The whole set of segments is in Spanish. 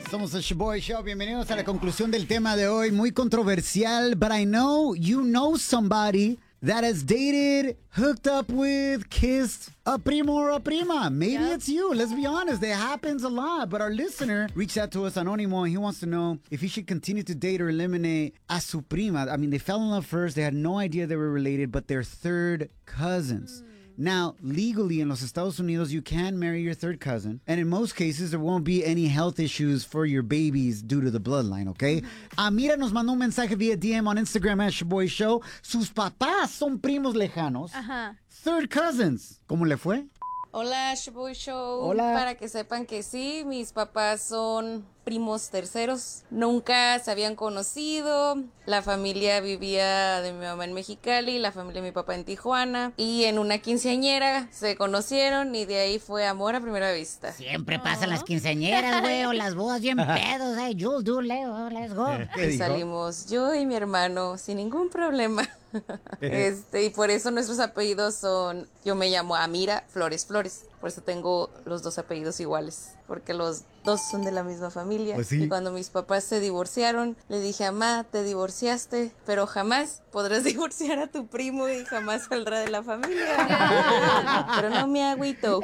Somos el Shaboy Show. Bienvenidos a la conclusión del tema de hoy. Muy controversial, but I know you know somebody that has dated, hooked up with, kissed a primo or a prima. Maybe it's you. Let's be honest. That happens a lot. But our listener reached out to us, Anonimo, and he wants to know if he should continue to date or eliminate a su prima. I mean, they fell in love first. They had no idea they were related, but they're third cousins. Now, legally in los Estados Unidos, you can marry your third cousin. And in most cases, there won't be any health issues for your babies due to the bloodline, okay? Amira nos mandó un mensaje via DM on Instagram at Shaboy Show. Sus papás son primos lejanos. Ajá. Third cousins. ¿Cómo le fue? Hola, Shaboy Show. Hola. Para que sepan que sí, mis papás son primos terceros. Nunca se habían conocido. La familia vivía de mi mamá en Mexicali, la familia de mi papá en Tijuana. Y en una quinceañera se conocieron y de ahí fue amor a primera vista. Siempre pasan las quinceañeras, güey, o las bodas bien pedos, Jules, do, Leo, let's go. Y salimos yo y mi hermano sin ningún problema. Y por eso nuestros apellidos son, yo me llamo Amira Flores Flores, por eso tengo los dos apellidos iguales, porque los dos son de la misma familia. Pues sí. Y cuando mis papás se divorciaron, le dije, mamá, te divorciaste, pero jamás podrás divorciar a tu primo y jamás saldrá de la familia. Pero no me agüito.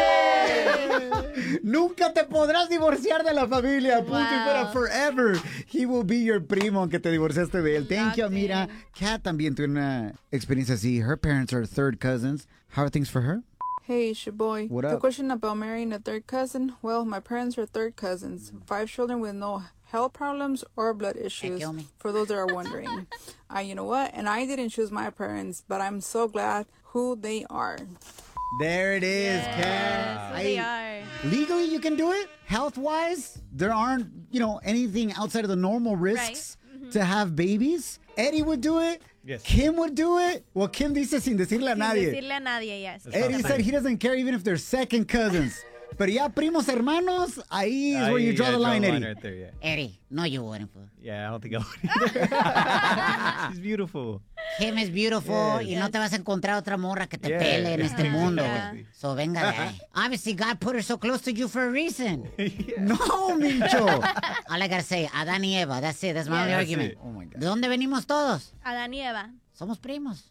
Nunca te podrás divorciar de la familia. Punto y fuera, forever. He will be your primo, aunque te divorciaste de él. Thank you, Amira. Kat también tuvo una experiencia así. Her parents are third cousins. How are things for her? Hey, Shaboy. What The up? question about marrying a third cousin. Well, my parents are third cousins. 5 children with no health problems or blood issues. kill me. For those that are wondering. You know what? And I didn't choose my parents, but I'm so glad who they are. There it is, Kat. Yes, they are. Legally, you can do it. Health-wise, there aren't, anything outside of the normal risks to have babies. Eddie would do it. Yes. Kim would do it. Well, Kim dice sin decirle a Sin nadie. decirle a nadie, yes. Eddie said he doesn't care even if they're second cousins. Pero ya primos hermanos, ahí is where you draw the line, Eddie. right there, yeah. Eddie, no, you wouldn't. Yeah, I don't think I would either. She's beautiful. Kim is beautiful y no te vas a encontrar otra morra que te pele en este mundo, güey. So venga de ahí. Obviously, God put her so close to you for a reason. No, Mincho. All I gotta say, Adán y Eva, that's it, that's my only That's argument. it. Oh, my God. ¿De dónde venimos todos? Adán y Eva. Somos primos.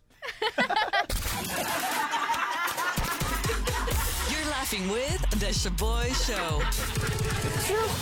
You're laughing with The Shaboy Show.